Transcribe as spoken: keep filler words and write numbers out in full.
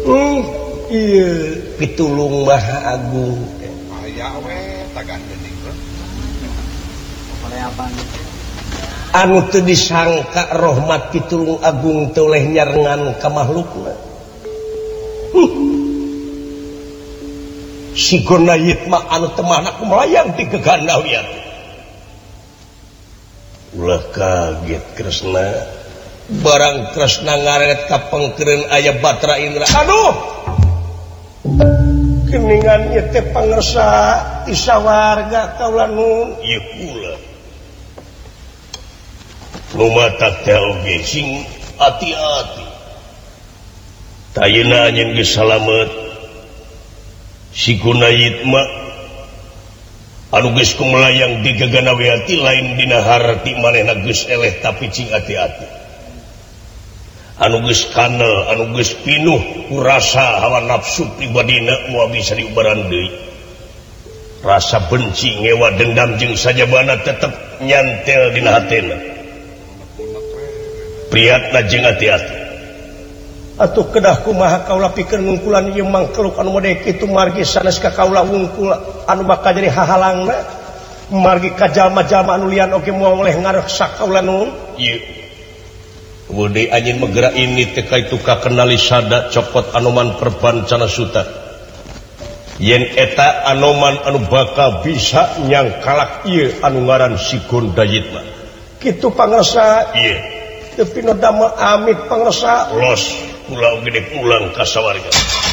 hmm iya pitulung Maha Agung aya we tagan geuning oleh apa anu teu disangka rahmat pitulung agung teu oleh nyarengan ka makhlukna si gonayit mah anu teu mahna melayang di gegana wiat ulah kaget Kresna barang Kresna ngaret ka pengkeureun aya Batra Indra aduh geningan ieu teh pangersa isawarga kaula nun ieu kula lumatak teh oge sing hati-hati tayuna anjeun geus salamet si Gunayit mah anu geus kumelayang di gegana weati lain dina harti manehna geus eleh tapi cing hati-hati anu geus kana anu geus pinuh ku rasa hawa nafsu pribadina moal bisa diubaran deui rasa benci ngewa dendam jeung sajabana tetep nyantel dina hatena priatna jeung hati-hati atuh kedah kumaha kaula pikeun ngungkulan ieu mangkeluk anu model kitu margi sanes ka kaula wungkul anu bakal jadi hahalangna margi ka jalma-jalma anu lian oge moal oleh ngareksa kaula nun ieu wede anjeun megera ini teh kaitu ka kenali sada copot anoman perbancana suta yen eta anoman anu bakal bisa nyangkalak ieu anu ngaran si Gondayit mah kitu pangarsa ieu teu pino damel amit pangarsa los kula oge pulang ka sawarga